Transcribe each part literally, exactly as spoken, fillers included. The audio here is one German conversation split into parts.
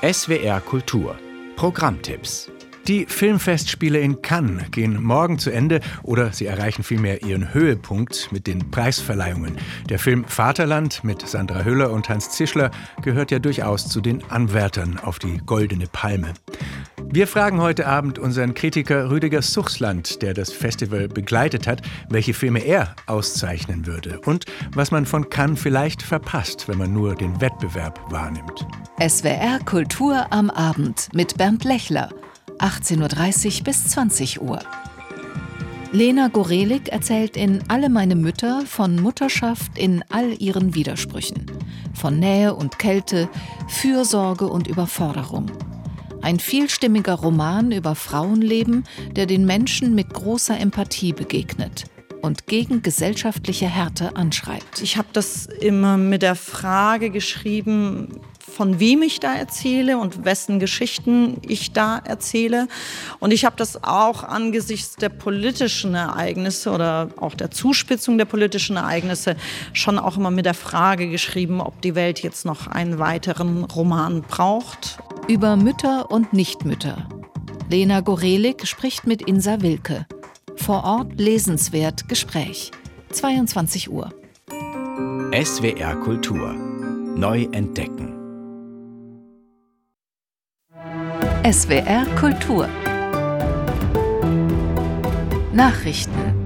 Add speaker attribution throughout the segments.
Speaker 1: S W R Kultur Programmtipps. Die Filmfestspiele in Cannes gehen morgen zu Ende oder sie erreichen vielmehr ihren Höhepunkt mit den Preisverleihungen. Der Film Vaterland mit Sandra Hüller und Hans Zischler gehört ja durchaus zu den Anwärtern auf die Goldene Palme. Wir fragen heute Abend unseren Kritiker Rüdiger Suchsland, der das Festival begleitet hat, welche Filme er auszeichnen würde und was man von Cannes vielleicht verpasst, wenn man nur den Wettbewerb wahrnimmt.
Speaker 2: S W R Kultur am Abend mit Bernd Lechler. achtzehn Uhr dreißig bis zwanzig Uhr. Lena Gorelik erzählt in Alle meine Mütter von Mutterschaft in all ihren Widersprüchen. Von Nähe und Kälte, Fürsorge und Überforderung. Ein vielstimmiger Roman über Frauenleben, der den Menschen mit großer Empathie begegnet und gegen gesellschaftliche Härte anschreibt.
Speaker 3: Ich habe das immer mit der Frage geschrieben, von wem ich da erzähle und wessen Geschichten ich da erzähle. Und ich habe das auch angesichts der politischen Ereignisse oder auch der Zuspitzung der politischen Ereignisse schon auch immer mit der Frage geschrieben, ob die Welt jetzt noch einen weiteren Roman braucht.
Speaker 2: Über Mütter und Nichtmütter. Lena Gorelik spricht mit Insa Wilke. Vor Ort lesenswert Gespräch. zweiundzwanzig Uhr.
Speaker 1: S W R Kultur. Neu entdecken.
Speaker 2: S W R Kultur. Nachrichten.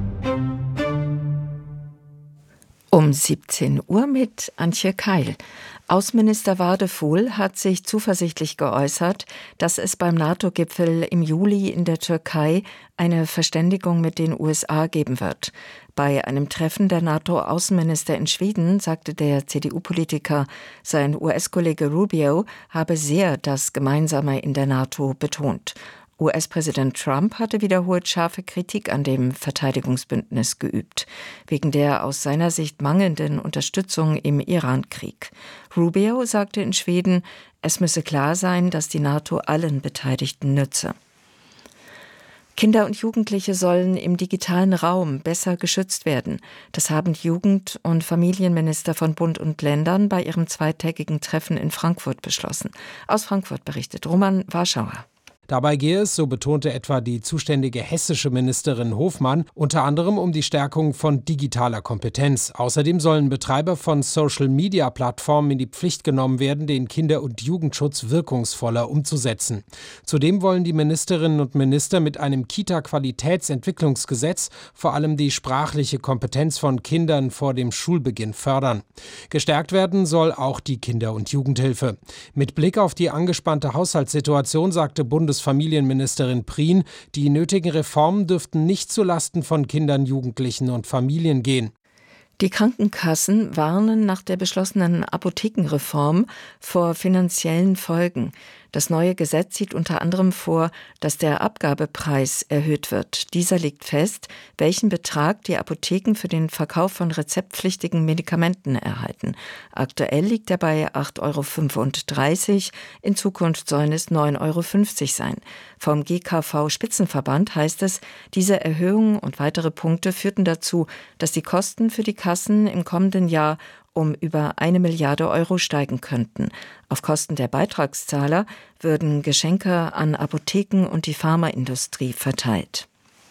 Speaker 4: Um siebzehn Uhr mit Antje Keil. Außenminister Wadefuhl hat sich zuversichtlich geäußert, dass es beim NATO-Gipfel im Juli in der Türkei eine Verständigung mit den U S A geben wird. Bei einem Treffen der NATO-Außenminister in Schweden sagte der C D U-Politiker, sein U S-Kollege Rubio habe sehr das Gemeinsame in der NATO betont. U S-Präsident Trump hatte wiederholt scharfe Kritik an dem Verteidigungsbündnis geübt, wegen der aus seiner Sicht mangelnden Unterstützung im Iran-Krieg. Rubio sagte in Schweden, es müsse klar sein, dass die NATO allen Beteiligten nütze. Kinder und Jugendliche sollen im digitalen Raum besser geschützt werden. Das haben Jugend- und Familienminister von Bund und Ländern bei ihrem zweitägigen Treffen in Frankfurt beschlossen. Aus Frankfurt berichtet Roman Warschauer.
Speaker 5: Dabei gehe es, so betonte etwa die zuständige hessische Ministerin Hofmann, unter anderem um die Stärkung von digitaler Kompetenz. Außerdem sollen Betreiber von Social-Media-Plattformen in die Pflicht genommen werden, den Kinder- und Jugendschutz wirkungsvoller umzusetzen. Zudem wollen die Ministerinnen und Minister mit einem Kita-Qualitätsentwicklungsgesetz vor allem die sprachliche Kompetenz von Kindern vor dem Schulbeginn fördern. Gestärkt werden soll auch die Kinder- und Jugendhilfe. Mit Blick auf die angespannte Haushaltssituation sagte Bundes Familienministerin Prien, die nötigen Reformen dürften nicht zulasten von Kindern, Jugendlichen und Familien gehen.
Speaker 4: Die Krankenkassen warnen nach der beschlossenen Apothekenreform vor finanziellen Folgen. Das neue Gesetz sieht unter anderem vor, dass der Abgabepreis erhöht wird. Dieser legt fest, welchen Betrag die Apotheken für den Verkauf von rezeptpflichtigen Medikamenten erhalten. Aktuell liegt er bei acht Euro fünfunddreißig, in Zukunft sollen es neun Euro fünfzig sein. Vom G K V-Spitzenverband heißt es, diese Erhöhungen und weitere Punkte führten dazu, dass die Kosten für die Kassen im kommenden Jahr um über eine Milliarde Euro steigen könnten. Auf Kosten der Beitragszahler würden Geschenke an Apotheken und die Pharmaindustrie verteilt.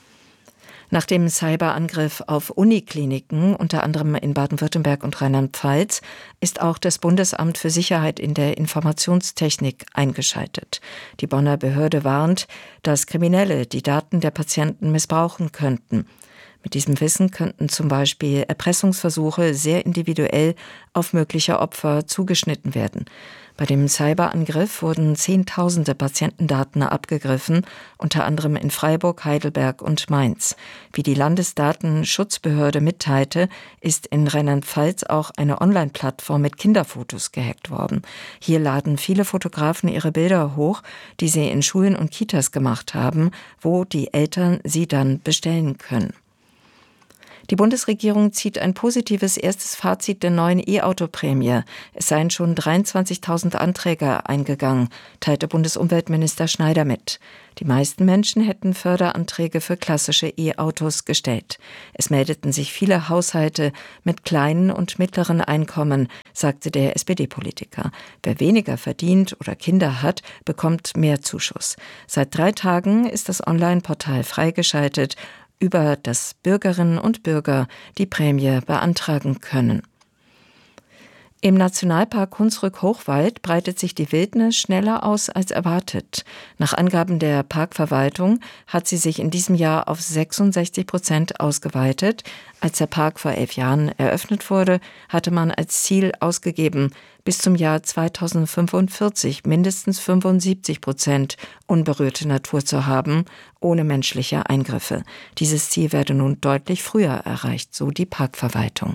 Speaker 4: Nach dem Cyberangriff auf Unikliniken, unter anderem in Baden-Württemberg und Rheinland-Pfalz, ist auch das Bundesamt für Sicherheit in der Informationstechnik eingeschaltet. Die Bonner Behörde warnt, dass Kriminelle die Daten der Patienten missbrauchen könnten. Mit diesem Wissen könnten zum Beispiel Erpressungsversuche sehr individuell auf mögliche Opfer zugeschnitten werden. Bei dem Cyberangriff wurden Zehntausende Patientendaten abgegriffen, unter anderem in Freiburg, Heidelberg und Mainz. Wie die Landesdatenschutzbehörde mitteilte, ist in Rheinland-Pfalz auch eine Online-Plattform mit Kinderfotos gehackt worden. Hier laden viele Fotografen ihre Bilder hoch, die sie in Schulen und Kitas gemacht haben, wo die Eltern sie dann bestellen können. Die Bundesregierung zieht ein positives erstes Fazit der neuen E-Auto-Prämie. Es seien schon dreiundzwanzigtausend Anträge eingegangen, teilte Bundesumweltminister Schneider mit. Die meisten Menschen hätten Förderanträge für klassische E-Autos gestellt. Es meldeten sich viele Haushalte mit kleinen und mittleren Einkommen, sagte der S P D-Politiker. Wer weniger verdient oder Kinder hat, bekommt mehr Zuschuss. Seit drei Tagen ist das Online-Portal freigeschaltet, über das Bürgerinnen und Bürger die Prämie beantragen können. Im Nationalpark Hunsrück-Hochwald breitet sich die Wildnis schneller aus als erwartet. Nach Angaben der Parkverwaltung hat sie sich in diesem Jahr auf sechsundsechzig Prozent ausgeweitet. Als der Park vor elf Jahren eröffnet wurde, hatte man als Ziel ausgegeben, bis zum Jahr zweitausendfünfundvierzig mindestens fünfundsiebzig Prozent unberührte Natur zu haben, ohne menschliche Eingriffe. Dieses Ziel werde nun deutlich früher erreicht, so die Parkverwaltung.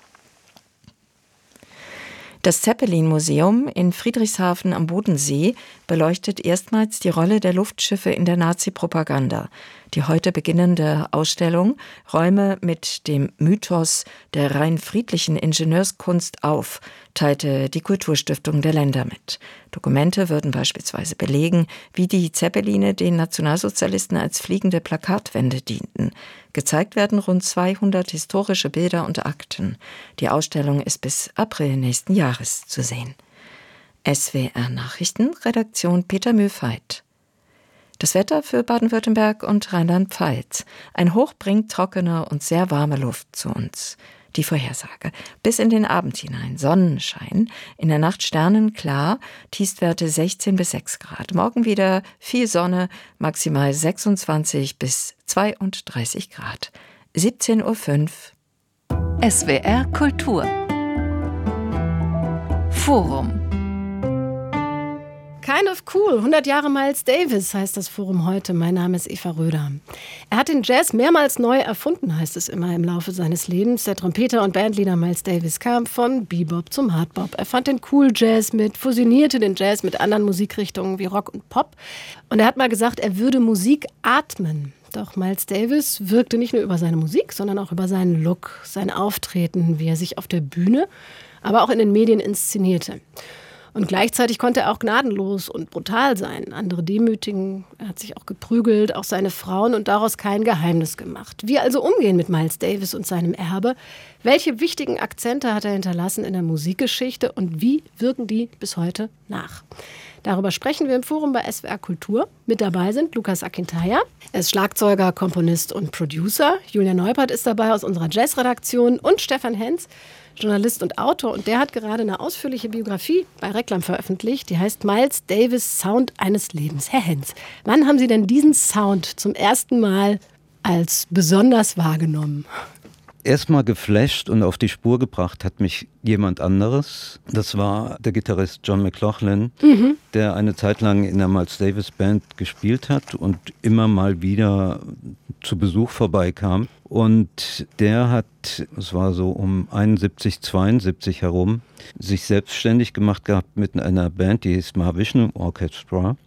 Speaker 4: Das Zeppelin-Museum in Friedrichshafen am Bodensee beleuchtet erstmals die Rolle der Luftschiffe in der Nazi-Propaganda. Die heute beginnende Ausstellung Räume mit dem Mythos der rein friedlichen Ingenieurskunst auf, teilte die Kulturstiftung der Länder mit. Dokumente würden beispielsweise belegen, wie die Zeppeline den Nationalsozialisten als fliegende Plakatwände dienten. Gezeigt werden rund zweihundert historische Bilder und Akten. Die Ausstellung ist bis April nächsten Jahres zu sehen. S W R Nachrichten, Redaktion Peter Mühlfeit. Das Wetter für Baden-Württemberg und Rheinland-Pfalz. Ein Hoch bringt trockene und sehr warme Luft zu uns. Die Vorhersage. Bis in den Abend hinein Sonnenschein, in der Nacht sternenklar, Tiefstwerte sechzehn bis sechs Grad. Morgen wieder viel Sonne, maximal sechsundzwanzig bis zweiunddreißig Grad. siebzehn Uhr fünf.
Speaker 2: S W R Kultur. Forum.
Speaker 6: Kind of cool, hundert Jahre Miles Davis heißt das Forum heute. Mein Name ist Eva Röder. Er hat den Jazz mehrmals neu erfunden, heißt es immer im Laufe seines Lebens. Der Trompeter und Bandleader Miles Davis kam von Bebop zum Hardbop. Er fand den Cool Jazz mit, fusionierte den Jazz mit anderen Musikrichtungen wie Rock und Pop. Und er hat mal gesagt, er würde Musik atmen. Doch Miles Davis wirkte nicht nur über seine Musik, sondern auch über seinen Look, sein Auftreten, wie er sich auf der Bühne, aber auch in den Medien inszenierte. Und gleichzeitig konnte er auch gnadenlos und brutal sein. Andere demütigen, er hat sich auch geprügelt, auch seine Frauen und daraus kein Geheimnis gemacht. Wie also umgehen mit Miles Davis und seinem Erbe? Welche wichtigen Akzente hat er hinterlassen in der Musikgeschichte und wie wirken die bis heute nach? Darüber sprechen wir im Forum bei S W R Kultur. Mit dabei sind Lukas Akintaya. Er ist Schlagzeuger, Komponist und Producer. Julia Neupert ist dabei aus unserer Jazzredaktion und Stefan Henz, Journalist und Autor. Und der hat gerade eine ausführliche Biografie bei Reklam veröffentlicht. Die heißt Miles Davis, Sound eines Lebens. Herr Henz, wann haben Sie denn diesen Sound zum ersten Mal als besonders wahrgenommen?
Speaker 7: Erstmal geflasht und auf die Spur gebracht hat mich jemand anderes. Das war der Gitarrist John McLaughlin, mhm. der eine Zeit lang in der Miles Davis Band gespielt hat und immer mal wieder zu Besuch vorbeikam. Und der hat, es war so um einundsiebzig, zweiundsiebzig herum, sich selbstständig gemacht gehabt mit einer Band, die hieß Mahavishnu Orchestra.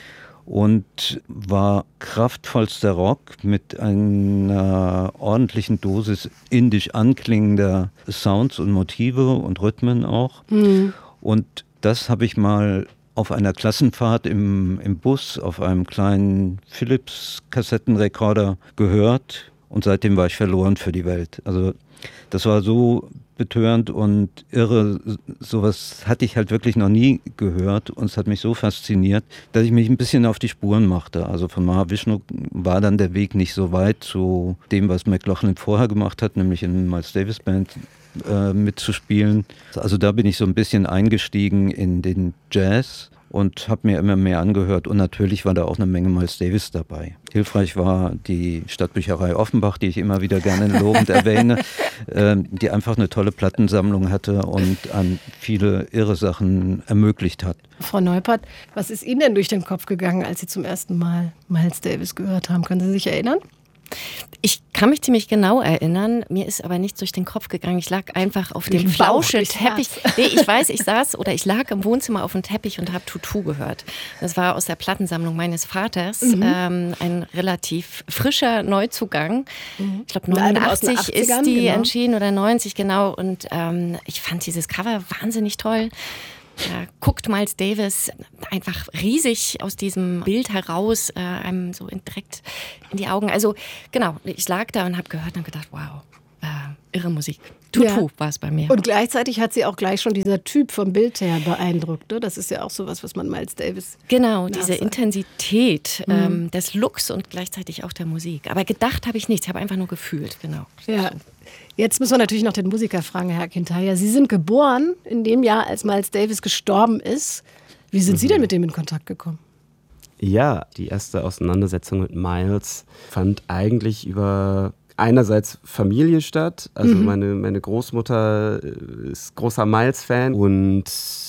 Speaker 7: Und war kraftvollster Rock mit einer ordentlichen Dosis indisch anklingender Sounds und Motive und Rhythmen auch. Mhm. Und das habe ich mal auf einer Klassenfahrt im, im Bus auf einem kleinen Philips-Kassettenrekorder gehört. Und seitdem war ich verloren für die Welt. Also das war so betörend und irre. Sowas hatte ich halt wirklich noch nie gehört und es hat mich so fasziniert, dass ich mich ein bisschen auf die Spuren machte. Also von Mahavishnu war dann der Weg nicht so weit zu dem, was McLaughlin vorher gemacht hat, nämlich in der Miles Davis Band äh, mitzuspielen. Also da bin ich so ein bisschen eingestiegen in den Jazz und habe mir immer mehr angehört. Und natürlich war da auch eine Menge Miles Davis dabei. Hilfreich war die Stadtbücherei Offenbach, die ich immer wieder gerne lobend erwähne, äh, die einfach eine tolle Plattensammlung hatte und an viele irre Sachen ermöglicht hat.
Speaker 6: Frau Neupert, was ist Ihnen denn durch den Kopf gegangen, als Sie zum ersten Mal Miles Davis gehört haben? Können Sie sich erinnern?
Speaker 8: Ich kann mich ziemlich genau erinnern, mir ist aber nichts durch den Kopf gegangen. Ich lag einfach auf dem Flauschelteppich. Nee, ich weiß, ich saß oder ich lag im Wohnzimmer auf dem Teppich und habe Tutu gehört. Das war aus der Plattensammlung meines Vaters, mhm. ähm, ein relativ frischer Neuzugang. Mhm. Ich glaube neunundachtzig ist die genau. entschieden oder neunzig genau. Und ähm, ich fand dieses Cover wahnsinnig toll. Da guckt Miles Davis einfach riesig aus diesem Bild heraus, äh, einem so direkt in die Augen. Also genau, ich lag da und habe gehört und gedacht, wow, äh, irre Musik. Tutu ja. war es bei mir.
Speaker 6: Und gleichzeitig hat sie auch gleich schon dieser Typ vom Bild her beeindruckt. Ne? Das ist ja auch sowas, was man Miles Davis
Speaker 8: Genau,
Speaker 6: nachsagt.
Speaker 8: Diese Intensität mhm. ähm, des Looks und gleichzeitig auch der Musik. Aber gedacht habe ich nichts, ich habe einfach nur gefühlt, genau.
Speaker 6: Ja. Jetzt müssen wir natürlich noch den Musiker fragen, Herr Akintaya. Sie sind geboren in dem Jahr, als Miles Davis gestorben ist. Wie sind mhm. Sie denn mit dem in Kontakt gekommen?
Speaker 9: Ja, die erste Auseinandersetzung mit Miles fand eigentlich über einerseits Familie statt. Also mhm. meine, meine Großmutter ist großer Miles-Fan und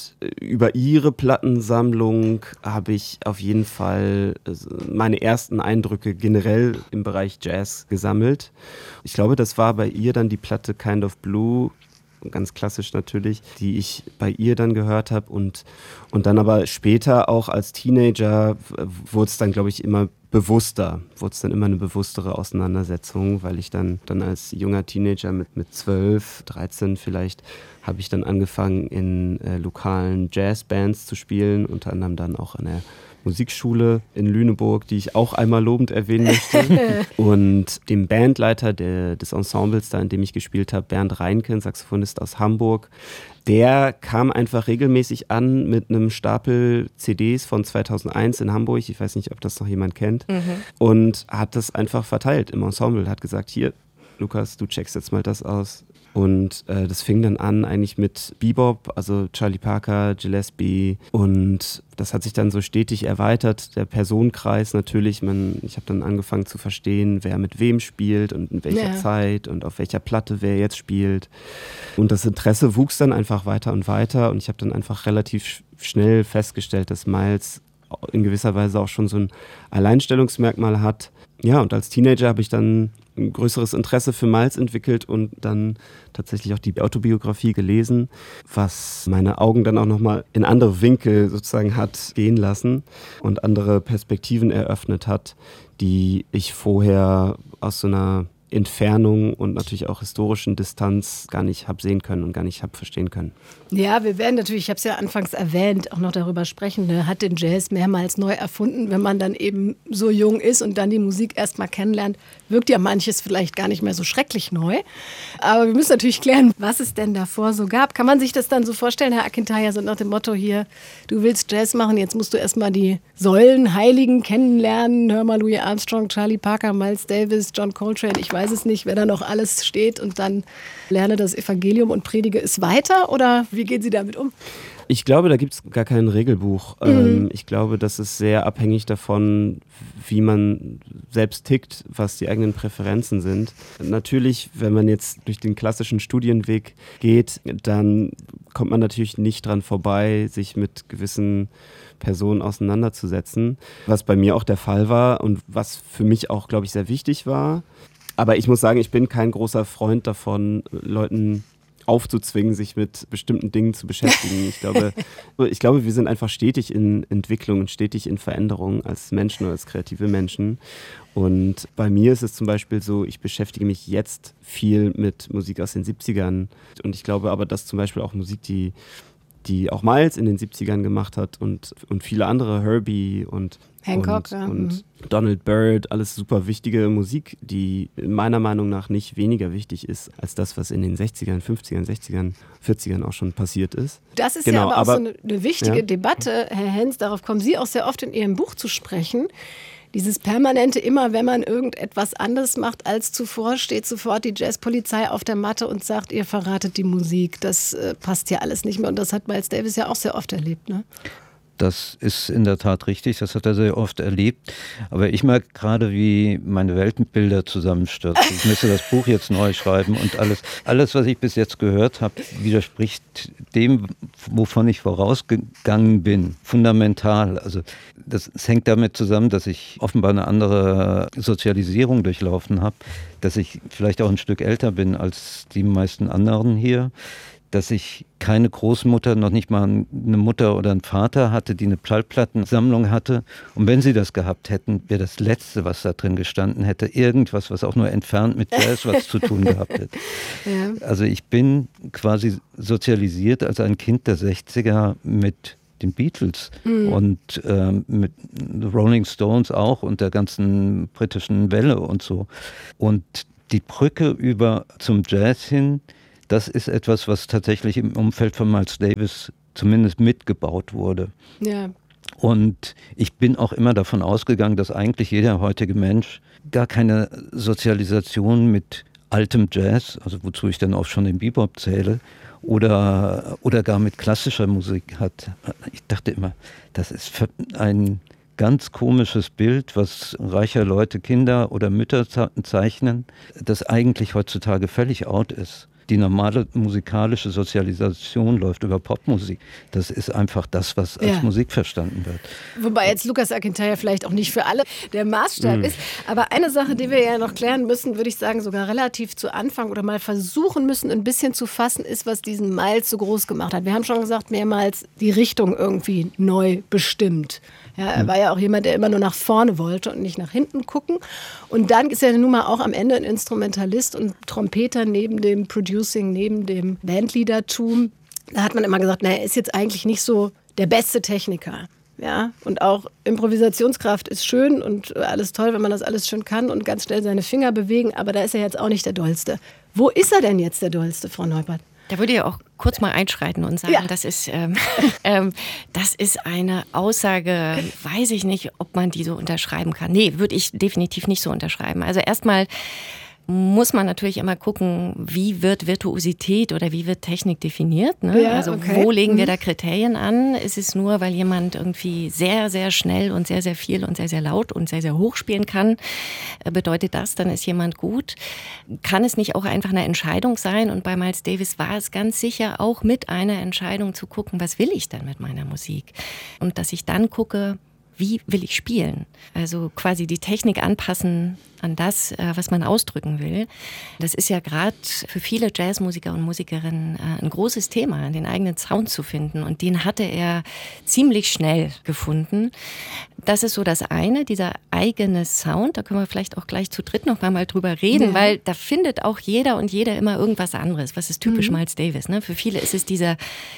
Speaker 9: über ihre Plattensammlung habe ich auf jeden Fall meine ersten Eindrücke generell im Bereich Jazz gesammelt. Ich glaube, das war bei ihr dann die Platte Kind of Blue, ganz klassisch natürlich, die ich bei ihr dann gehört habe. Und, und dann aber später auch als Teenager wurde es dann, glaube ich, immer bewusster, wurde es dann immer eine bewusstere Auseinandersetzung, weil ich dann, dann als junger Teenager mit, mit zwölf, dreizehn vielleicht, habe ich dann angefangen in äh, lokalen Jazzbands zu spielen, unter anderem dann auch an der Musikschule in Lüneburg, die ich auch einmal lobend erwähnen möchte. Und dem Bandleiter der, des Ensembles, da in dem ich gespielt habe, Bernd Reinke, ein Saxophonist aus Hamburg, der kam einfach regelmäßig an mit einem Stapel C Ds von zweitausendeins in Hamburg, ich weiß nicht, ob das noch jemand kennt, mhm. und hat das einfach verteilt im Ensemble, hat gesagt, hier, Lukas, du checkst jetzt mal das aus. Und äh, das fing dann an eigentlich mit Bebop, also Charlie Parker, Gillespie, und das hat sich dann so stetig erweitert, der Personenkreis natürlich. Man, ich habe dann angefangen zu verstehen, wer mit wem spielt und in welcher ja. Zeit und auf welcher Platte wer jetzt spielt. Und das Interesse wuchs dann einfach weiter und weiter und ich habe dann einfach relativ schnell festgestellt, dass Miles in gewisser Weise auch schon so ein Alleinstellungsmerkmal hat. Ja, und als Teenager habe ich dann ein größeres Interesse für Miles entwickelt und dann tatsächlich auch die Autobiografie gelesen, was meine Augen dann auch nochmal in andere Winkel sozusagen hat gehen lassen und andere Perspektiven eröffnet hat, die ich vorher aus so einer Entfernung und natürlich auch historischen Distanz gar nicht habe sehen können und gar nicht habe verstehen können.
Speaker 6: Ja, wir werden natürlich, ich habe es ja anfangs erwähnt, auch noch darüber sprechen, ne, hat den Jazz mehrmals neu erfunden. Wenn man dann eben so jung ist und dann die Musik erst mal kennenlernt, wirkt ja manches vielleicht gar nicht mehr so schrecklich neu. Aber wir müssen natürlich klären, was es denn davor so gab. Kann man sich das dann so vorstellen, Herr Akintaya, so nach dem Motto hier, du willst Jazz machen, jetzt musst du erst mal die Säulenheiligen kennenlernen. Hör mal Louis Armstrong, Charlie Parker, Miles Davis, John Coltrane, ich weiß es nicht, wer da noch alles steht und dann lerne das Evangelium und predige es weiter? Oder wie gehen Sie damit um?
Speaker 9: Ich glaube, da gibt es gar kein Regelbuch. Mhm. Ähm, ich glaube, das ist sehr abhängig davon, wie man selbst tickt, was die eigenen Präferenzen sind. Natürlich, wenn man jetzt durch den klassischen Studienweg geht, dann kommt man natürlich nicht dran vorbei, sich mit gewissen Personen auseinanderzusetzen, was bei mir auch der Fall war und was für mich auch, glaube ich, sehr wichtig war. Aber ich muss sagen, ich bin kein großer Freund davon, Leuten aufzuzwingen, sich mit bestimmten Dingen zu beschäftigen. Ich glaube, ich glaube, wir sind einfach stetig in Entwicklung und stetig in Veränderung als Menschen oder als kreative Menschen. Und bei mir ist es zum Beispiel so, ich beschäftige mich jetzt viel mit Musik aus den siebzigern. Und ich glaube aber, dass zum Beispiel auch Musik, die die auch Miles in den siebzigern gemacht hat und, und viele andere, Herbie und
Speaker 6: Hancock
Speaker 9: und,
Speaker 6: ja.
Speaker 9: und
Speaker 6: mhm.
Speaker 9: Donald Byrd, alles super wichtige Musik, die meiner Meinung nach nicht weniger wichtig ist als das, was in den sechzigern, fünfzigern, sechzigern, vierzigern auch schon passiert ist.
Speaker 6: Das ist
Speaker 9: genau,
Speaker 6: ja aber auch
Speaker 9: aber,
Speaker 6: so eine, eine wichtige
Speaker 9: ja.
Speaker 6: Debatte, Herr Henz, darauf kommen Sie auch sehr oft in Ihrem Buch zu sprechen. Dieses permanente, immer wenn man irgendetwas anderes macht als zuvor, steht sofort die Jazzpolizei auf der Matte und sagt, ihr verratet die Musik. Das äh, passt ja alles nicht mehr. Und das hat Miles Davis ja auch sehr oft erlebt, ne?
Speaker 7: Das ist in der Tat richtig, das hat er sehr oft erlebt. Aber ich merke gerade, wie meine Weltbilder zusammenstürzen. Ich müsste das Buch jetzt neu schreiben und alles, alles, was ich bis jetzt gehört habe, widerspricht dem, wovon ich vorausgegangen bin, fundamental. Also das, das hängt damit zusammen, dass ich offenbar eine andere Sozialisierung durchlaufen habe, dass ich vielleicht auch ein Stück älter bin als die meisten anderen hier, dass ich keine Großmutter, noch nicht mal eine Mutter oder einen Vater hatte, die eine Schallplattensammlung hatte. Und wenn sie das gehabt hätten, wäre das Letzte, was da drin gestanden hätte, irgendwas, was auch nur entfernt mit Jazz was zu tun gehabt hätte. Ja. Also ich bin quasi sozialisiert als ein Kind der sechziger mit den Beatles mhm. und ähm, mit Rolling Stones auch und der ganzen britischen Welle und so. Und die Brücke über zum Jazz hin, das ist etwas, was tatsächlich im Umfeld von Miles Davis zumindest mitgebaut wurde. Ja. Und ich bin auch immer davon ausgegangen, dass eigentlich jeder heutige Mensch gar keine Sozialisation mit altem Jazz, also wozu ich dann auch schon den Bebop zähle, oder, oder gar mit klassischer Musik hat. Ich dachte immer, das ist ein ganz komisches Bild, was reicher Leute Kinder oder Mütter zeichnen, das eigentlich heutzutage völlig out ist. Die normale musikalische Sozialisation läuft über Popmusik. Das ist einfach das, was als ja. Musik verstanden wird.
Speaker 6: Wobei jetzt Lucas Akintaja vielleicht auch nicht für alle der Maßstab mm. ist. Aber eine Sache, die wir ja noch klären müssen, würde ich sagen, sogar relativ zu Anfang oder mal versuchen müssen, ein bisschen zu fassen, ist, was diesen Miles so groß gemacht hat. Wir haben schon gesagt, mehrmals die Richtung irgendwie neu bestimmt. Ja, er war ja auch jemand, der immer nur nach vorne wollte und nicht nach hinten gucken. Und dann ist er nun mal auch am Ende ein Instrumentalist und Trompeter neben dem Producing, neben dem Bandleadertum. Da hat man immer gesagt, na, er ist jetzt eigentlich nicht so der beste Techniker. Ja, und auch Improvisationskraft ist schön und alles toll, wenn man das alles schön kann und ganz schnell seine Finger bewegen. Aber da ist er jetzt auch nicht der Dollste. Wo ist er denn jetzt der Dollste, Frau Neubert?
Speaker 8: Da würde ich auch kurz mal einschreiten und sagen, ja. das ist, ähm, ähm, das ist eine Aussage, weiß ich nicht, ob man die so unterschreiben kann. Nee, würde ich definitiv nicht so unterschreiben. Also erstmal muss man natürlich immer gucken, wie wird Virtuosität oder wie wird Technik definiert. Ne?
Speaker 6: Ja,
Speaker 8: also
Speaker 6: okay.
Speaker 8: wo legen wir
Speaker 6: mhm.
Speaker 8: da Kriterien an? Ist es nur, weil jemand irgendwie sehr, sehr schnell und sehr, sehr viel und sehr, sehr laut und sehr, sehr hoch spielen kann? Bedeutet das, dann ist jemand gut? Kann es nicht auch einfach eine Entscheidung sein? Und bei Miles Davis war es ganz sicher auch mit einer Entscheidung zu gucken, was will ich denn mit meiner Musik? Und dass ich dann gucke, wie will ich spielen? Also quasi die Technik anpassen an das, was man ausdrücken will. Das ist ja gerade für viele Jazzmusiker und Musikerinnen ein großes Thema, den eigenen Sound zu finden. Und den hatte er ziemlich schnell gefunden. Das ist so das eine, dieser eigene Sound. Da können wir vielleicht auch gleich zu dritt noch mal drüber reden, ja. weil da findet auch jeder und jeder immer irgendwas anderes. Was ist typisch mhm. Miles Davis? Ne? Für viele ist es dieser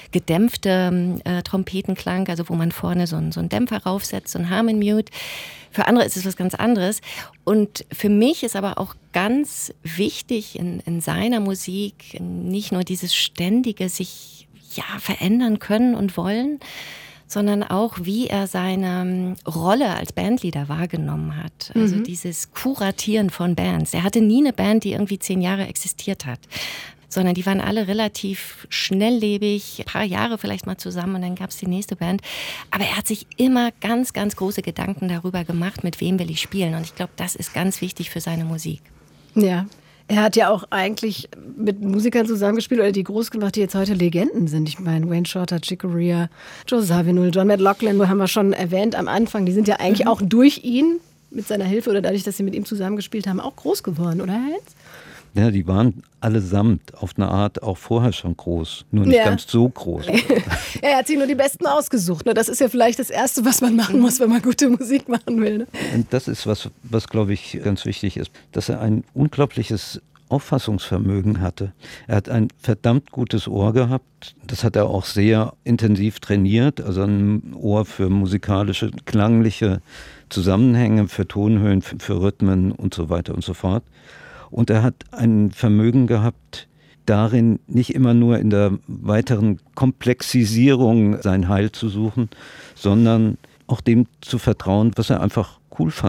Speaker 8: gedämpfte äh, Trompetenklang, also wo man vorne so, so einen Dämpfer raufsetzt, so ein Harmon Mute. Für andere ist es was ganz anderes. Und für mich ist aber auch ganz wichtig in, in seiner Musik nicht nur dieses ständige sich ja, verändern können und wollen, sondern auch, wie er seine Rolle als Bandleader wahrgenommen hat. Also mhm. dieses Kuratieren von Bands. Er hatte nie eine Band, die irgendwie zehn Jahre existiert hat, sondern die waren alle relativ schnelllebig, ein paar Jahre vielleicht mal zusammen und dann gab es die nächste Band. Aber er hat sich immer ganz, ganz große Gedanken darüber gemacht, mit wem will ich spielen. Und ich glaube, das ist ganz wichtig für seine Musik.
Speaker 6: Ja. Er hat ja auch eigentlich mit Musikern zusammengespielt oder die groß gemacht, die jetzt heute Legenden sind. Ich meine, Wayne Shorter, Chick Corea, Joe Zawinul, John McLaughlin, wo haben wir schon erwähnt am Anfang. Die sind ja eigentlich mhm. auch durch ihn, mit seiner Hilfe oder dadurch, dass sie mit ihm zusammengespielt haben, auch groß geworden, oder Heinz?
Speaker 7: Ja, die waren allesamt auf eine Art auch vorher schon groß, nur nicht ja. ganz so groß.
Speaker 6: Er hat sich nur die Besten ausgesucht. Das ist ja vielleicht das Erste, was man machen muss, wenn man gute Musik machen will. Ne?
Speaker 7: Und das ist was, was glaube ich ganz wichtig ist, dass er ein unglaubliches Auffassungsvermögen hatte. Er hat ein verdammt gutes Ohr gehabt. Das hat er auch sehr intensiv trainiert, also ein Ohr für musikalische, klangliche Zusammenhänge, für Tonhöhen, für, für Rhythmen und so weiter und so fort. Und er hat ein Vermögen gehabt, darin nicht immer nur in der weiteren Komplexisierung sein Heil zu suchen, sondern auch dem zu vertrauen, was er einfach cool fand.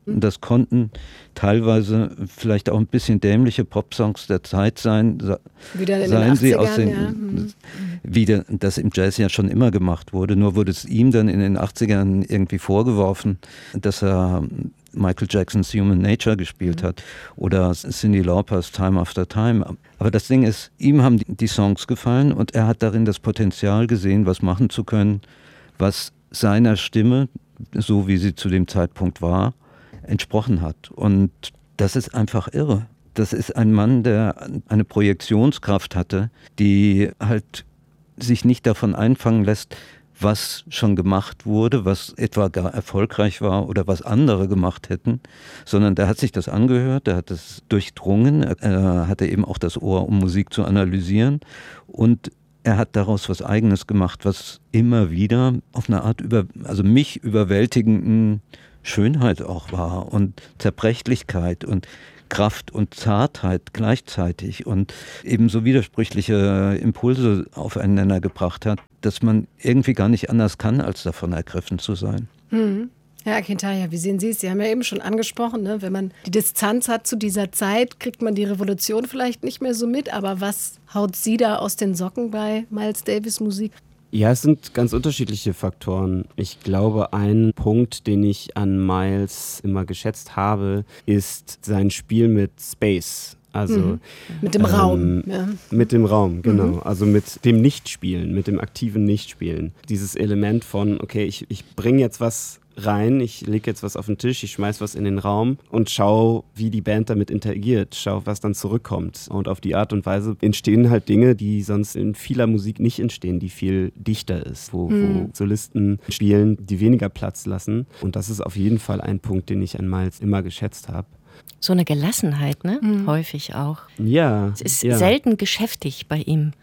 Speaker 7: Das konnten teilweise vielleicht auch ein bisschen dämliche Popsongs der Zeit sein.
Speaker 6: Wieder in
Speaker 7: seien
Speaker 6: den
Speaker 7: sie
Speaker 6: achtzigern,
Speaker 7: aus den,
Speaker 6: ja. Mhm.
Speaker 7: Wie der, das im Jazz ja schon immer gemacht wurde. Nur wurde es ihm dann in den achtzigern irgendwie vorgeworfen, dass er Michael Jacksons Human Nature gespielt hat oder Cyndi Laupers Time After Time. Aber das Ding ist, ihm haben die, die Songs gefallen und er hat darin das Potenzial gesehen, was machen zu können, was seiner Stimme, so wie sie zu dem Zeitpunkt war, entsprochen hat. Und das ist einfach irre. Das ist ein Mann, der eine Projektionskraft hatte, die halt sich nicht davon einfangen lässt, was schon gemacht wurde, was etwa gar erfolgreich war oder was andere gemacht hätten, sondern der hat sich das angehört, der hat es durchdrungen, er hatte eben auch das Ohr, um Musik zu analysieren und er hat daraus was Eigenes gemacht, was immer wieder auf eine Art über, also mich überwältigenden Schönheit auch war und Zerbrechlichkeit und Kraft und Zartheit gleichzeitig und eben so widersprüchliche Impulse aufeinander gebracht hat, dass man irgendwie gar nicht anders kann, als davon ergriffen zu sein.
Speaker 6: Mhm. Herr Akintaja, wie sehen Sie es? Sie haben ja eben schon angesprochen, ne? Wenn man die Distanz hat zu dieser Zeit, kriegt man die Revolution vielleicht nicht mehr so mit. Aber was haut Sie da aus den Socken bei Miles Davis Musik?
Speaker 9: Ja, es sind ganz unterschiedliche Faktoren. Ich glaube, ein Punkt, den ich an Miles immer geschätzt habe, ist sein Spiel mit Space. Also
Speaker 6: mhm. mit dem
Speaker 9: ähm,
Speaker 6: Raum. Ja.
Speaker 9: Mit dem Raum, genau.
Speaker 6: Mhm.
Speaker 9: Also mit dem Nichtspielen, mit dem aktiven Nichtspielen. Dieses Element von, okay, ich, ich bringe jetzt was rein, ich lege jetzt was auf den Tisch, ich schmeiß was in den Raum und schau, wie die Band damit interagiert, schau, was dann zurückkommt. Und auf die Art und Weise entstehen halt Dinge, die sonst in vieler Musik nicht entstehen, die viel dichter ist, wo, mhm. wo Solisten spielen, die weniger Platz lassen. Und das ist auf jeden Fall ein Punkt, den ich an Miles immer geschätzt habe.
Speaker 8: So eine Gelassenheit, ne?
Speaker 6: Mhm.
Speaker 8: Häufig auch.
Speaker 9: Ja.
Speaker 8: Es ist
Speaker 9: ja.
Speaker 8: selten geschäftig bei ihm.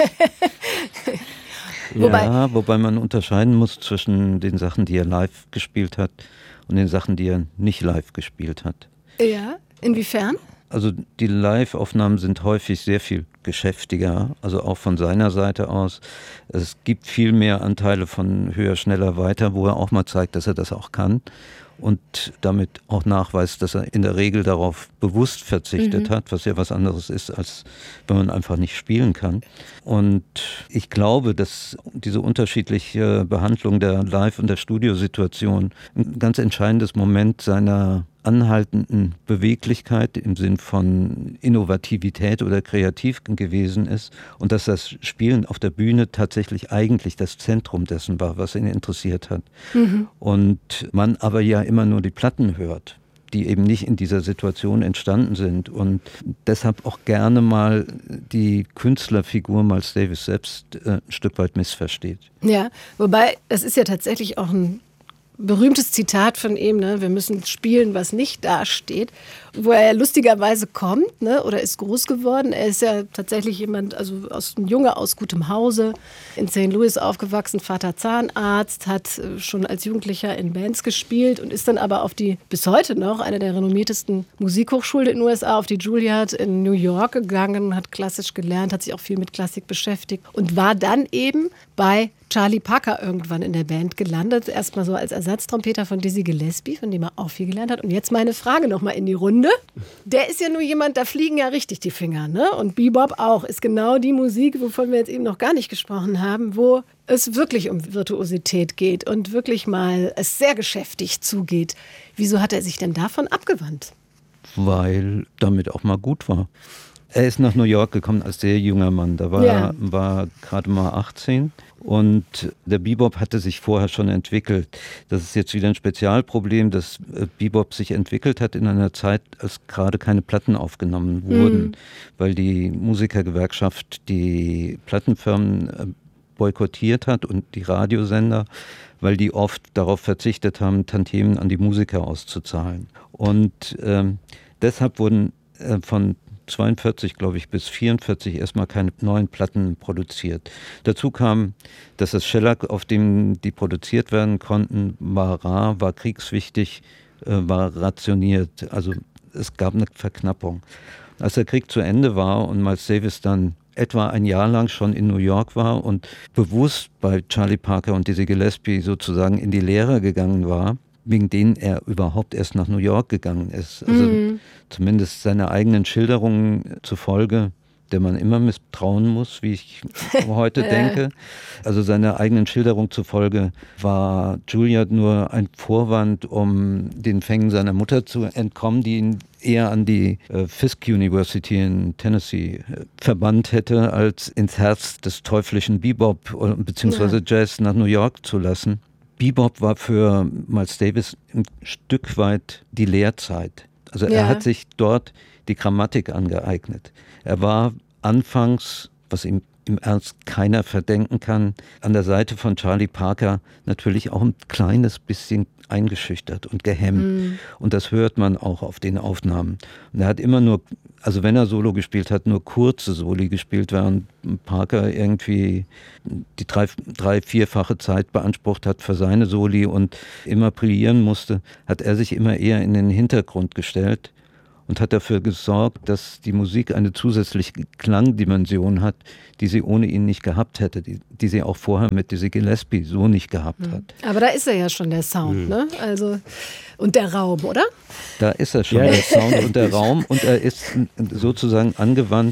Speaker 7: Ja, wobei, wobei man unterscheiden muss zwischen den Sachen, die er live gespielt hat und den Sachen, die er nicht live gespielt hat.
Speaker 6: Ja, inwiefern?
Speaker 7: Also die Live-Aufnahmen sind häufig sehr viel geschäftiger, also auch von seiner Seite aus. Es gibt viel mehr Anteile von höher, schneller, weiter, wo er auch mal zeigt, dass er das auch kann. Und damit auch nachweist, dass er in der Regel darauf bewusst verzichtet mhm. hat, was ja was anderes ist, als wenn man einfach nicht spielen kann. Und ich glaube, dass diese unterschiedliche Behandlung der Live- und der Studiosituation ein ganz entscheidendes Moment seiner anhaltenden Beweglichkeit im Sinn von Innovativität oder kreativ gewesen ist und dass das Spielen auf der Bühne tatsächlich eigentlich das Zentrum dessen war, was ihn interessiert hat. Mhm. Und man aber ja immer nur die Platten hört, die eben nicht in dieser Situation entstanden sind und deshalb auch gerne mal die Künstlerfigur Miles Davis selbst äh, ein Stück weit missversteht.
Speaker 6: Ja, wobei das ist ja tatsächlich auch ein berühmtes Zitat von ihm, ne? Wir müssen spielen, was nicht dasteht, wo er lustigerweise kommt, ne? Oder ist groß geworden. Er ist ja tatsächlich jemand, also aus einem Junge aus gutem Hause, in Saint Louis aufgewachsen, Vater Zahnarzt, hat schon als Jugendlicher in Bands gespielt und ist dann aber auf die, bis heute noch, eine der renommiertesten Musikhochschulen in den U S A, auf die Juilliard in New York gegangen, hat klassisch gelernt, hat sich auch viel mit Klassik beschäftigt und war dann eben bei Charlie Parker irgendwann in der Band gelandet. Erstmal so als Ersatztrompeter von Dizzy Gillespie, von dem er auch viel gelernt hat. Und jetzt meine Frage nochmal in die Runde. Der ist ja nur jemand, da fliegen ja richtig die Finger, ne? Und Bebop auch. Ist genau die Musik, wovon wir jetzt eben noch gar nicht gesprochen haben, wo es wirklich um Virtuosität geht und wirklich mal es sehr geschäftig zugeht. Wieso hat er sich denn davon abgewandt?
Speaker 7: Weil damit auch mal gut war. Er ist nach New York gekommen als sehr junger Mann. Da war
Speaker 6: Ja.
Speaker 7: er war gerade mal achtzehn und der Bebop hatte sich vorher schon entwickelt. Das ist jetzt wieder ein Spezialproblem, dass äh, Bebop sich entwickelt hat in einer Zeit, als gerade keine Platten aufgenommen wurden,
Speaker 6: Mhm.
Speaker 7: weil die Musikergewerkschaft die Plattenfirmen äh, boykottiert hat und die Radiosender, weil die oft darauf verzichtet haben, Tantiemen an die Musiker auszuzahlen. Und ähm, deshalb wurden äh, von zweiundvierzig, glaube ich, bis vierundvierzig erstmal keine neuen Platten produziert. Dazu kam, dass das Shellac, auf dem die produziert werden konnten, war rar, war kriegswichtig, äh, war rationiert. Also es gab eine Verknappung. Als der Krieg zu Ende war und Miles Davis dann etwa ein Jahr lang schon in New York war und bewusst bei Charlie Parker und Dizzy Gillespie sozusagen in die Lehre gegangen war, wegen denen er überhaupt erst nach New York gegangen ist. Also mhm. zumindest seiner eigenen Schilderungen zufolge, der man immer misstrauen muss, wie ich heute denke. Also seiner eigenen Schilderung zufolge war Juilliard nur ein Vorwand, um den Fängen seiner Mutter zu entkommen, die ihn eher an die äh, Fisk University in Tennessee äh, verbannt hätte, als ins Herz des teuflischen Bebop bzw. Jazz nach New York zu lassen. Bebop war für Miles Davis ein Stück weit die Lehrzeit. Also er ja. hat sich dort die Grammatik angeeignet. Er war anfangs, was ihm im Ernst keiner verdenken kann, an der Seite von Charlie Parker natürlich auch ein kleines bisschen eingeschüchtert und gehemmt. Mhm. Und das hört man auch auf den Aufnahmen. Und er hat immer nur, also wenn er Solo gespielt hat, nur kurze Soli gespielt, während Parker irgendwie die drei, drei, vierfache Zeit beansprucht hat für seine Soli und immer brillieren musste, hat er sich immer eher in den Hintergrund gestellt und hat dafür gesorgt, dass die Musik eine zusätzliche Klangdimension hat, die sie ohne ihn nicht gehabt hätte, die, die sie auch vorher mit Dizzy Gillespie so nicht gehabt mhm. hat.
Speaker 6: Aber da ist er ja schon, der Sound, mhm. ne? Also, und der Raum, oder?
Speaker 7: Da ist er schon, ja. der Sound und der Raum, und er ist sozusagen angewandt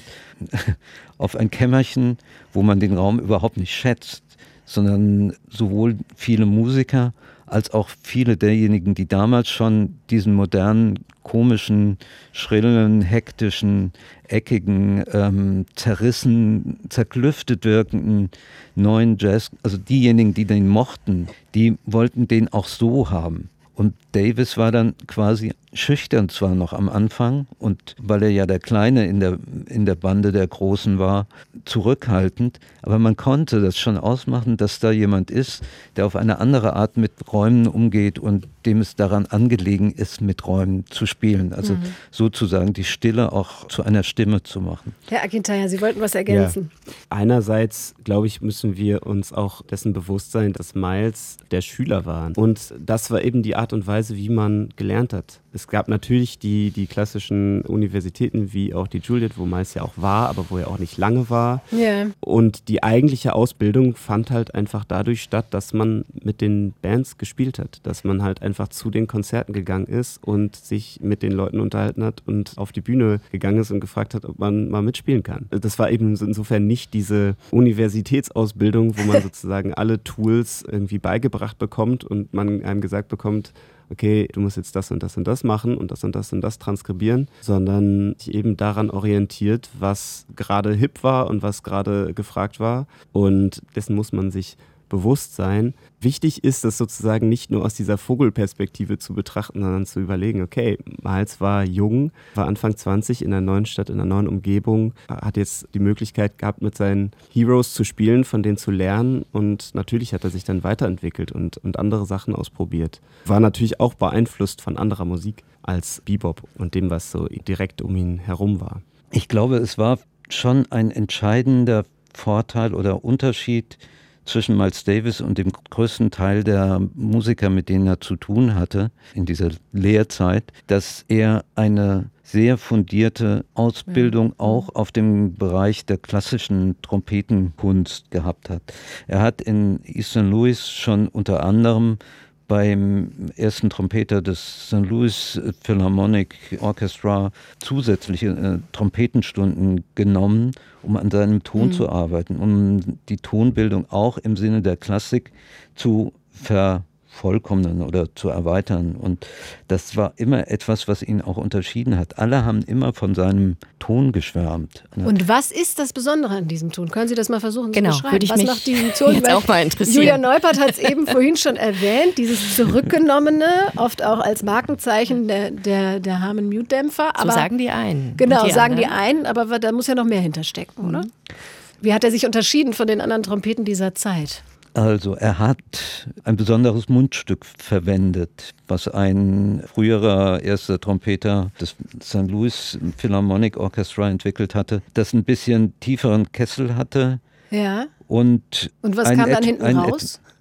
Speaker 7: auf ein Kämmerchen, wo man den Raum überhaupt nicht schätzt, sondern sowohl viele Musiker als auch viele derjenigen, die damals schon diesen modernen, komischen, schrillen, hektischen, eckigen, ähm, zerrissen, zerklüftet wirkenden neuen Jazz, also diejenigen, die den mochten, die wollten den auch so haben. Und Davis war dann quasi schüchtern zwar noch am Anfang, und weil er ja der Kleine in der, in der Bande der Großen war, zurückhaltend, aber man konnte das schon ausmachen, dass da jemand ist, der auf eine andere Art mit Räumen umgeht und dem es daran angelegen ist, mit Räumen zu spielen. Also mhm. sozusagen die Stille auch zu einer Stimme zu machen.
Speaker 6: Herr Akintaya, Sie wollten was ergänzen.
Speaker 9: Ja. Einerseits, glaube ich, müssen wir uns auch dessen bewusst sein, dass Miles der Schüler war. Und das war eben die Art und Weise, wie man gelernt hat. Es gab natürlich die, die klassischen Universitäten, wie auch die Juilliard, wo Miles ja auch war, aber wo er auch nicht lange war.
Speaker 6: Yeah.
Speaker 9: Und die eigentliche Ausbildung fand halt einfach dadurch statt, dass man mit den Bands gespielt hat, dass man halt einfach zu den Konzerten gegangen ist und sich mit den Leuten unterhalten hat und auf die Bühne gegangen ist und gefragt hat, ob man mal mitspielen kann. Das war eben insofern nicht diese Universitätsausbildung, wo man sozusagen alle Tools irgendwie beigebracht bekommt und man einem gesagt bekommt, okay, du musst jetzt das und das und das machen und das und das und das transkribieren, sondern sich eben daran orientiert, was gerade hip war und was gerade gefragt war, und dessen muss man sich bewusst sein. Wichtig ist, das sozusagen nicht nur aus dieser Vogelperspektive zu betrachten, sondern zu überlegen, okay, Miles war jung, war Anfang zwanzig in einer neuen Stadt, in einer neuen Umgebung, hat jetzt die Möglichkeit gehabt, mit seinen Heroes zu spielen, von denen zu lernen, und natürlich hat er sich dann weiterentwickelt und, und andere Sachen ausprobiert. War natürlich auch beeinflusst von anderer Musik als Bebop und dem, was so direkt um ihn herum war.
Speaker 7: Ich glaube, es war schon ein entscheidender Vorteil oder Unterschied zwischen Miles Davis und dem größten Teil der Musiker, mit denen er zu tun hatte in dieser Lehrzeit, dass er eine sehr fundierte Ausbildung ja. auch auf dem Bereich der klassischen Trompetenkunst gehabt hat. Er hat in East Saint Louis schon unter anderem beim ersten Trompeter des Saint Louis Philharmonic Orchestra zusätzliche äh, Trompetenstunden genommen, um an seinem Ton mhm. zu arbeiten, um die Tonbildung auch im Sinne der Klassik zu vervollkommnen oder zu erweitern. Und das war immer etwas, was ihn auch unterschieden hat. Alle haben immer von seinem Ton geschwärmt.
Speaker 6: Und was ist das Besondere an diesem Ton? Können Sie das mal versuchen
Speaker 8: genau,
Speaker 6: zu beschreiben?
Speaker 8: Würde ich
Speaker 6: was
Speaker 8: mich
Speaker 6: nach diesem Ton
Speaker 8: jetzt auch mal interessieren.
Speaker 6: Julia Neupert hat es eben vorhin schon erwähnt, dieses Zurückgenommene, oft auch als Markenzeichen der, der, der Harman-Mute-Dämpfer.
Speaker 8: So sagen die einen.
Speaker 6: Genau,
Speaker 8: die
Speaker 6: sagen
Speaker 8: anderen?
Speaker 6: die einen, aber da muss ja noch mehr hinterstecken, oder? Mhm. Wie hat er sich unterschieden von den anderen Trompeten dieser Zeit?
Speaker 7: Also er hat ein besonderes Mundstück verwendet, was ein früherer erster Trompeter des Saint Louis Philharmonic Orchestra entwickelt hatte, das ein bisschen tieferen Kessel hatte.
Speaker 6: Ja.
Speaker 7: Und,
Speaker 6: und was
Speaker 7: ein,
Speaker 6: kam dann hinten
Speaker 7: ein,
Speaker 6: raus?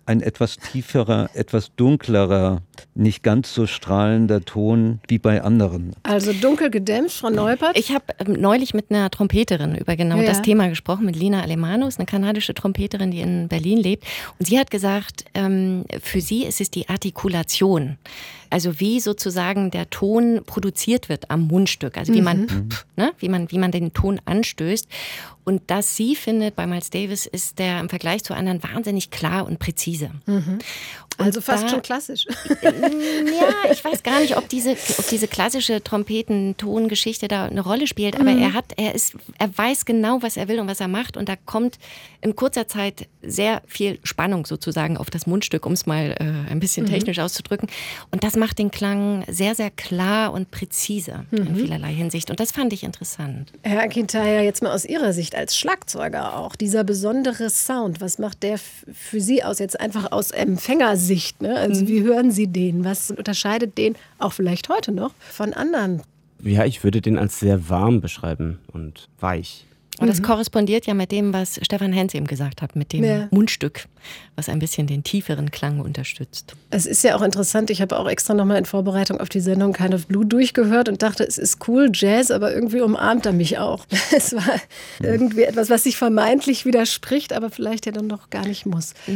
Speaker 7: ein etwas tieferer, etwas dunklerer, nicht ganz so strahlender Ton wie bei anderen.
Speaker 6: Also dunkel gedämpft, Frau Neupert?
Speaker 8: Ich habe ähm, neulich mit einer Trompeterin über genau
Speaker 6: ja.
Speaker 8: das Thema gesprochen, mit Lina Alemanos, eine kanadische Trompeterin, die in Berlin lebt. Und sie hat gesagt, ähm, für sie ist es die Artikulation. Also wie sozusagen der Ton produziert wird am Mundstück, also wie man, mhm. ne, wie man, wie man den Ton anstößt. Und das sie findet bei Miles Davis ist der im Vergleich zu anderen wahnsinnig klar und präzise.
Speaker 6: Mhm. Also fast
Speaker 8: da,
Speaker 6: schon klassisch.
Speaker 8: Ja, ich weiß gar nicht, ob diese, ob diese klassische Trompetentongeschichte da eine Rolle spielt, aber mhm. er hat, er ist, er weiß genau, was er will und was er macht und da kommt in kurzer Zeit sehr viel Spannung sozusagen auf das Mundstück, um es mal äh, ein bisschen mhm. technisch auszudrücken. Und das macht den Klang sehr, sehr klar und präzise mhm. in vielerlei Hinsicht. Und das fand ich interessant.
Speaker 6: Herr Akintaya, jetzt mal aus Ihrer Sicht als Schlagzeuger auch, dieser besondere Sound, was macht der f- für Sie aus, jetzt einfach aus Empfängersicht? Ne? Also mhm. wie hören Sie den? Was unterscheidet den, auch vielleicht heute noch, von anderen?
Speaker 9: Ja, ich würde den als sehr warm beschreiben und weich.
Speaker 8: Und das
Speaker 6: mhm.
Speaker 8: korrespondiert ja mit dem, was Stefan Hens eben gesagt hat, mit dem ja. Mundstück, was ein bisschen den tieferen Klang unterstützt.
Speaker 6: Es ist ja auch interessant, ich habe auch extra nochmal in Vorbereitung auf die Sendung Kind of Blue durchgehört und dachte, es ist cool, Jazz, aber irgendwie umarmt er mich auch. Es war irgendwie etwas, was sich vermeintlich widerspricht, aber vielleicht ja dann doch gar nicht muss.